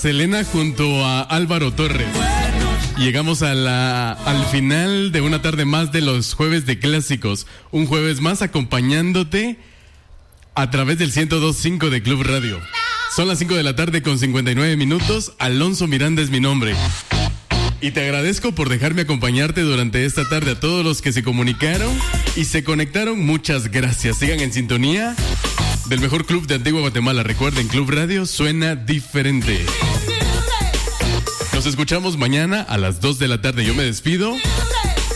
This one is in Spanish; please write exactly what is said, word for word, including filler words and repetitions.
Selena junto a Álvaro Torres. Llegamos a la, al final de una tarde más de los jueves de clásicos. Un jueves más acompañándote a través del ciento dos punto cinco de Club Radio. Son las cinco de la tarde con cincuenta y nueve minutos. Alonso Miranda es mi nombre. Y te agradezco por dejarme acompañarte durante esta tarde. A todos los que se comunicaron y se conectaron, muchas gracias. Sigan en sintonía del mejor club de Antigua Guatemala. Recuerden, Club Radio suena diferente. Nos escuchamos mañana a las dos de la tarde. Yo me despido